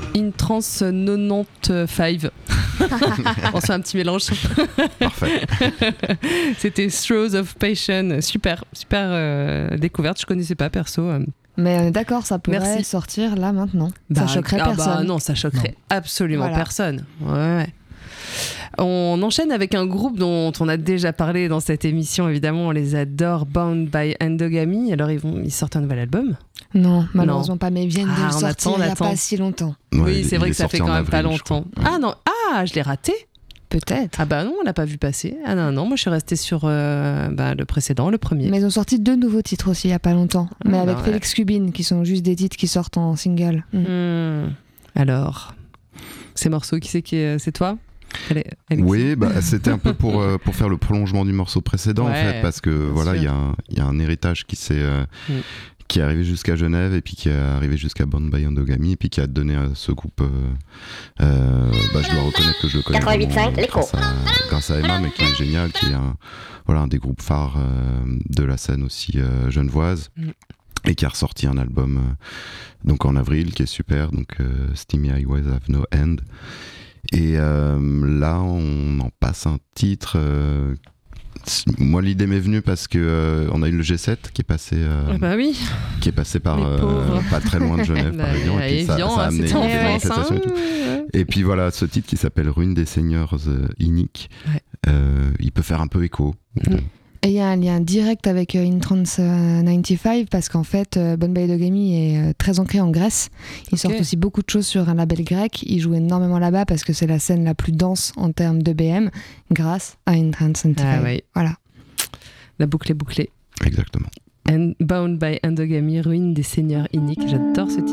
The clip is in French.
In Trance 95. On se fait un petit mélange. Parfait. C'était Throes of Passion. Super découverte. Je connaissais pas perso. Mais d'accord, ça pourrait Merci. sortir là maintenant. Ça choquerait personne. Non, ça choquerait absolument personne. Ouais. On enchaîne avec un groupe dont on a déjà parlé dans cette émission, évidemment, on les adore, Bound by Endogamy. Alors ils sortent un nouvel album? Non, malheureusement pas, mais ils viennent de le sortir il n'y a attend. pas si longtemps. Oui, c'est vrai que ça fait quand même pas longtemps. Ah non, je l'ai raté? Peut-être. Ah bah non, on l'a pas vu passer. Ah non, moi je suis restée sur le précédent, le premier. Mais ils ont sorti 2 nouveaux titres aussi il y a pas longtemps, mais avec Félix Cubine, qui sont juste des titres qui sortent en single. Alors, ces morceaux, qui c'est toi? Oui, c'était un peu pour faire le prolongement du morceau précédent en fait, parce que voilà, il y a un héritage qui est arrivé jusqu'à Genève et puis qui est arrivé jusqu'à Bound by Endogamy et puis qui a donné à ce groupe, je dois reconnaître que je le connais 88.5, grâce à Emma, mais qui est génial, qui est un des groupes phares de la scène aussi genevoise. Et qui a ressorti un album donc en avril qui est super, donc Steamy Highways Have No End. Et là on en passe un titre. Moi l'idée m'est venue parce que on a eu le G7 qui est passé qui est passé par pas très loin de Genève par exemple, et puis ça a amené des manifestations et tout. Et puis voilà, ce titre qui s'appelle Ruine des Seigneurs Iniques, il peut faire un peu écho. Et il y a un lien direct avec In Trance 95 parce qu'en fait, Bound by Endogamy est très ancré en Grèce. Ils sortent aussi beaucoup de choses sur un label grec. Ils jouent énormément là-bas parce que c'est la scène la plus dense en termes de BM grâce à In Trance 95. Voilà. La boucle est bouclée. Exactement. Bound by Endogamy, Ruine des Seigneurs Iniques. J'adore ce titre.